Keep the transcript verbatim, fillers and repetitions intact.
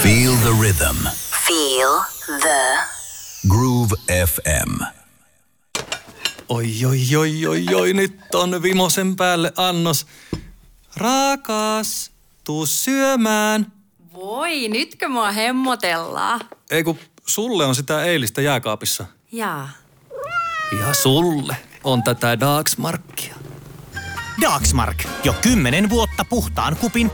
Feel the rhythm. Feel the Groove F M. Oi, oi, oi, oi, oi, nyt on vimosen päälle annos. Rakas, tuu syömään. Voi, nytkö mua hemmotellaan? Ei kun sulle on sitä eilistä jääkaapissa. Jaa. Ja sulle on tätä Dagsmarkia. Dagsmark. Jo kymmenen vuotta puhtaan kupin